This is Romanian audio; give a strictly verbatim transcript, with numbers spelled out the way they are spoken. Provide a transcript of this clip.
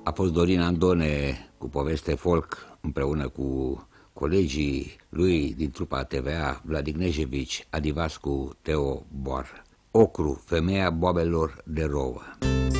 a fost Dorin Andone cu poveste folk împreună cu colegii lui din trupa T V A, Vladic Nejevici, Adi Vascu, Teo Boar. Ocru, femeia boabelor de rouă.